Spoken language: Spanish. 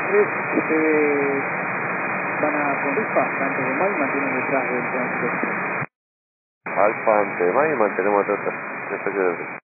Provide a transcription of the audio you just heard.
3, ustedes van a con Alfa, antes de May, mantienen detrás del tránsito. Alfa ante May, mantenemos atrás.